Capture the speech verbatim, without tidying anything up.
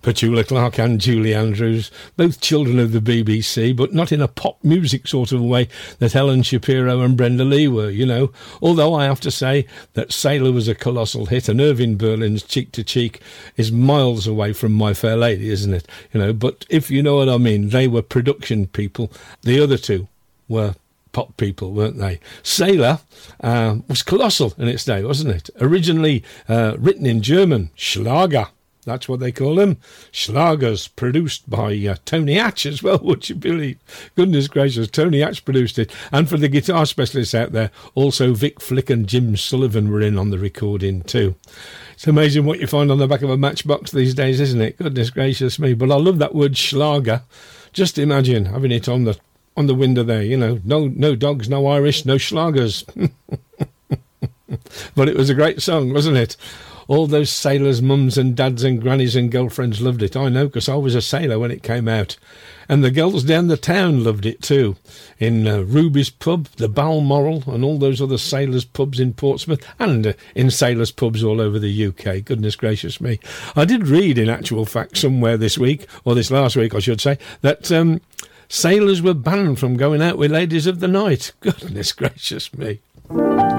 Petula Clark and Julie Andrews, both children of the B B C, but not in a pop music sort of way that Helen Shapiro and Brenda Lee were, you know. Although I have to say that Sailor was a colossal hit, and Irving Berlin's Cheek to Cheek is miles away from My Fair Lady, isn't it? You know, but if you know what I mean, they were production people. The other two were pop people, weren't they? Sailor uh, was colossal in its day, wasn't it? Originally uh, written in German, Schlager. That's what they call them. Schlagers, produced by uh, Tony Hatch as well, would you believe? Goodness gracious, Tony Hatch produced it. And for the guitar specialists out there, also Vic Flick and Jim Sullivan were in on the recording too. It's amazing what you find on the back of a matchbox these days, isn't it? Goodness gracious me. But I love that word Schlager. Just imagine having it on the on the window there, you know. No, no dogs, no Irish, no Schlagers. But it was a great song, wasn't it? All those sailors' mums and dads and grannies and girlfriends loved it. I know, because I was a sailor when it came out. And the girls down the town loved it too. In uh, Ruby's Pub, the Balmoral, and all those other sailors' pubs in Portsmouth, and uh, in sailors' pubs all over the U K. Goodness gracious me. I did read, in actual fact, somewhere this week, or this last week, I should say, that um, sailors were banned from going out with ladies of the night. Goodness gracious me.